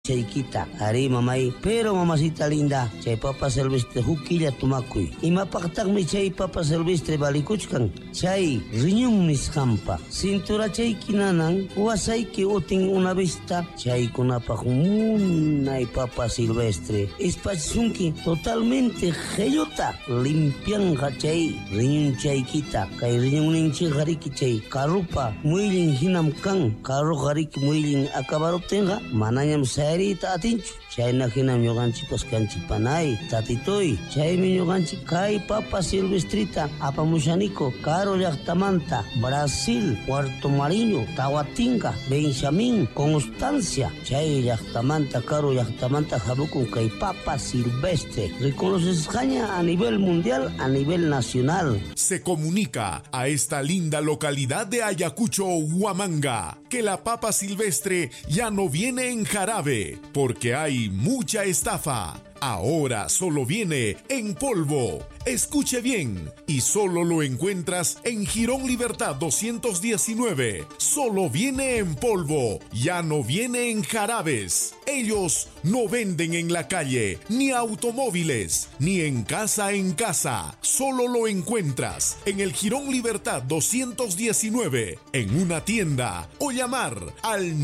Chaykita, ari mamay, pero mamacita linda, chay Papa Silvestre hukilla tumakuy. Imapaqtaqmi chay Papa Silvestre balikuchkan, chay riñun nisqampa. Cintura chaykinanan, wasayki utin una vista, chaykunapaq munay Papa Silvestre. Espachunki totalmente geyota, limpianja chay riñun chaykita, kay riñun ninchi hariki chay karupa, muylin hinam kan, karu hariki muylin akabaruptenga, mananyam Sarita atinchu, chayna hinam ñuqanchikpas kanchik panay, tatitoy, chaymi ñuqanchik kay Papa Silvestrita apamushaniko, Caro llaqtamanta, Brasil, Puerto Mariño, Tahuatinga, Benjamín, Constancia, chay llaqtamanta, Caro llaqtamanta habukun kay Papa Silvestre, reconoce España a nivel mundial, a nivel nacional. Se comunica a esta linda localidad de Ayacucho, Huamanga, que la Papa Silvestre ya no viene en jarabe, porque hay mucha estafa. Ahora solo viene en polvo. Escuche bien, y solo lo encuentras en Jirón Libertad 219. Solo viene en polvo, ya no viene en jarabes. Ellos no venden en la calle, ni automóviles, ni en casa. Solo lo encuentras en el Jirón Libertad 219, en una tienda, o llamar al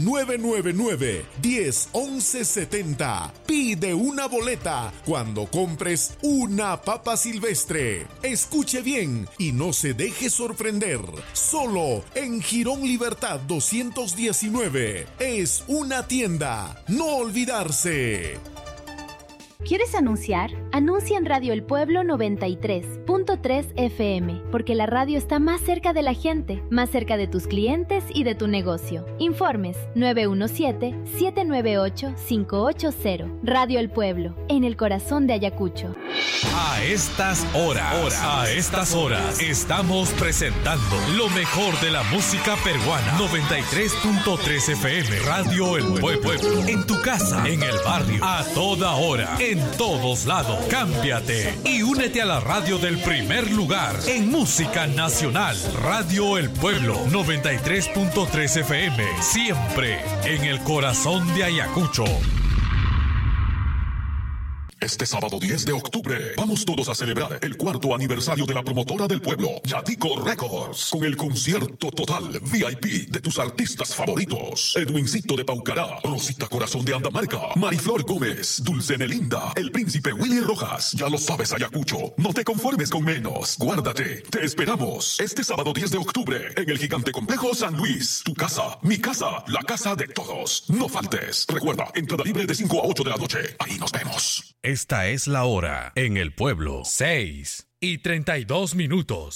999-10-1170. Pide una boleta cuando compres una Papa Silvestre. Escuche bien y no se deje sorprender. Solo en Jirón Libertad 219. Es una tienda. No olvidarse. ¿Quieres anunciar? Anuncia en Radio El Pueblo 93.3 FM, porque la radio está más cerca de la gente, más cerca de tus clientes y de tu negocio. Informes 917-798-580. Radio El Pueblo, en el corazón de Ayacucho. A estas horas, estamos presentando lo mejor de la música peruana. 93.3 FM, Radio El Pueblo, en tu casa, en el barrio, a toda hora, en todos lados. Cámbiate y únete a la radio del primer lugar en música nacional. Radio El Pueblo 93.3 FM, siempre en el corazón de Ayacucho. Este sábado 10 de octubre vamos todos a celebrar el 4º aniversario de la promotora del pueblo, Yatico Records, con el concierto total VIP de tus artistas favoritos: Edwincito de Paucará, Rosita Corazón de Andamarca, Mariflor Gómez, Dulce Nelinda, el Príncipe Willy Rojas. Ya lo sabes, Ayacucho, no te conformes con menos. Guárdate, te esperamos este sábado 10 de octubre en el Gigante Complejo San Luis. Tu casa, mi casa, la casa de todos. No faltes. Recuerda, entrada libre de 5 a 8 de la noche. Ahí nos vemos. Esta es la hora en el pueblo, 6:32.